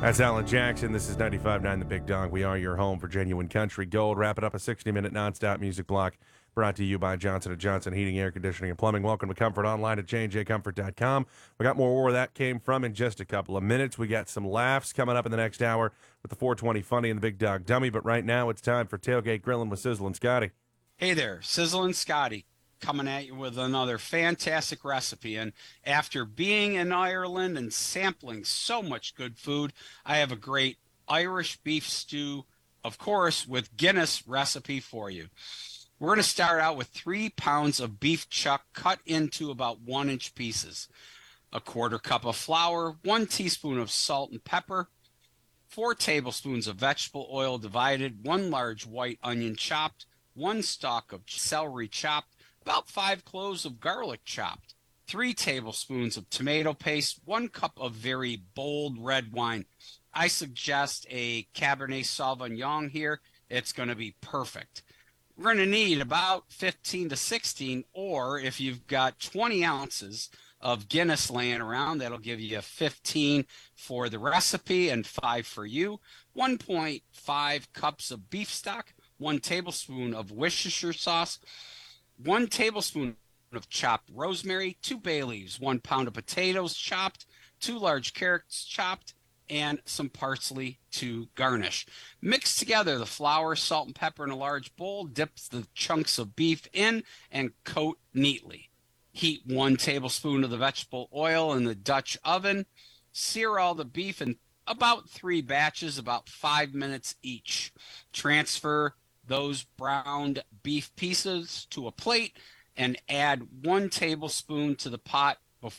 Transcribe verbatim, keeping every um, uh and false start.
That's Alan Jackson. This is ninety-five point nine The Big Dog. We are your home for genuine country gold. Wrapping up a sixty-minute nonstop music block brought to you by Johnson and Johnson Heating, Air Conditioning, and Plumbing. Welcome to Comfort Online at J and J Comfort dot com. We got more where that came from in just a couple of minutes. We got some laughs coming up in the next hour with the four twenty Funny and the Big Dog Dummy. But right now, it's time for Tailgate Grilling with Sizzle and Scotty. Hey there, Sizzle and Scotty coming at you with another fantastic recipe. And after being in Ireland and sampling so much good food, I have a great Irish beef stew, of course, with Guinness recipe for you. We're going to start out with three pounds of beef chuck cut into about one inch pieces, a quarter cup of flour, one teaspoon of salt and pepper, four tablespoons of vegetable oil divided, one large white onion chopped, one stalk of celery chopped, about five cloves of garlic chopped, three tablespoons of tomato paste, one cup of very bold red wine. I suggest a Cabernet Sauvignon here. It's going to be perfect. We're going to need about fifteen to sixteen, or if you've got twenty ounces of Guinness laying around, that'll give you fifteen for the recipe and five for you. one point five cups of beef stock, one tablespoon of Worcestershire sauce, one tablespoon of chopped rosemary, two bay leaves, one pound of potatoes chopped, two large carrots chopped, and some parsley to garnish. Mix together the flour, salt, and pepper in a large bowl. Dip the chunks of beef in and coat neatly. Heat one tablespoon of the vegetable oil in the Dutch oven. Sear all the beef in about three batches, about five minutes each. Transfer those browned beef pieces to a plate and add one tablespoon to the pot